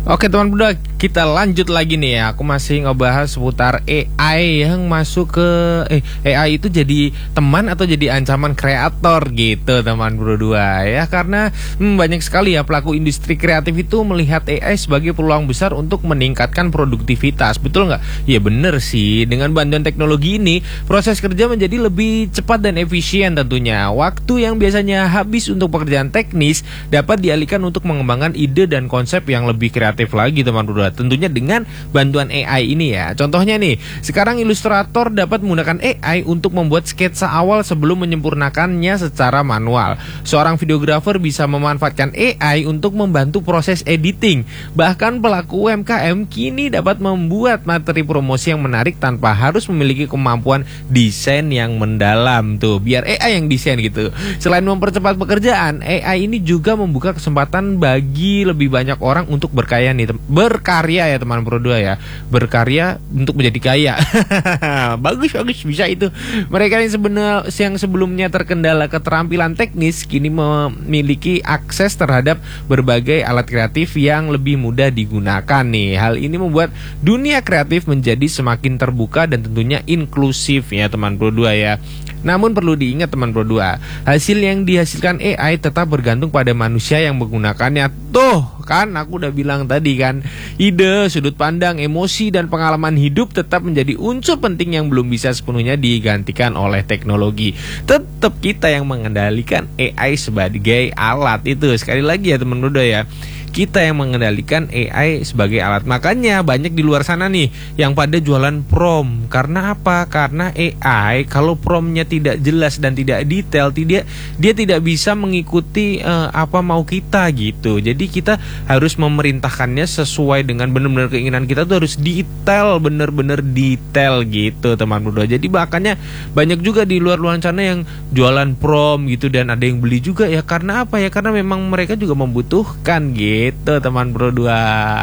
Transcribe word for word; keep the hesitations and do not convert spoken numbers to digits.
Oke teman berdua, kita lanjut lagi nih ya. Aku masih ngebahas seputar A I yang masuk ke eh A I itu jadi teman atau jadi ancaman kreator gitu teman berdua ya. Karena hmm, banyak sekali ya pelaku industri kreatif itu melihat A I sebagai peluang besar untuk meningkatkan produktivitas. Betul nggak? Ya bener sih, dengan bantuan teknologi ini proses kerja menjadi lebih cepat dan efisien tentunya. Waktu yang biasanya habis untuk pekerjaan teknis dapat dialihkan untuk mengembangkan ide dan konsep yang lebih kreatif lagi teman berdua, tentunya dengan bantuan A I ini ya. Contohnya nih, sekarang ilustrator dapat menggunakan A I untuk membuat sketsa awal sebelum menyempurnakannya secara manual. Seorang videografer bisa memanfaatkan A I untuk membantu proses editing. Bahkan pelaku U M K M kini dapat membuat materi promosi yang menarik tanpa harus memiliki kemampuan desain yang mendalam tuh, biar A I yang desain gitu. Selain mempercepat pekerjaan, A I ini juga membuka kesempatan bagi lebih banyak orang untuk berkarya nih, berkarya ya teman berdua ya, berkarya untuk menjadi kaya. bagus bagus bisa itu. Mereka yang sebenarnya yang sebelumnya terkendala keterampilan teknis kini memiliki akses terhadap berbagai alat kreatif yang lebih mudah digunakan nih. Hal ini membuat dunia kreatif menjadi semakin terbuka dan tentunya inklusif ya teman berdua ya. Namun perlu diingat teman berdua, hasil yang dihasilkan A I tetap bergantung pada manusia yang menggunakannya. Tuh kan aku udah bilang tadi kan, ide, sudut pandang, emosi, dan pengalaman hidup tetap menjadi unsur penting yang belum bisa sepenuhnya digantikan oleh teknologi. Tetap kita yang mengendalikan A I sebagai alat itu. Sekali lagi ya teman berdua ya, kita yang mengendalikan A I sebagai alat. Makanya banyak di luar sana nih yang pada jualan prom. Karena apa? Karena A I kalau promnya tidak jelas dan tidak detail, tidak dia tidak bisa mengikuti uh, apa mau kita gitu. Jadi kita harus memerintahkannya sesuai dengan benar-benar keinginan kita tuh, harus detail, benar-benar detail gitu teman berdua. Jadi makanya banyak juga di luar-luar sana yang jualan prom gitu, dan ada yang beli juga ya. Karena apa ya? Karena memang mereka juga membutuhkan gitu. Itu teman berdua.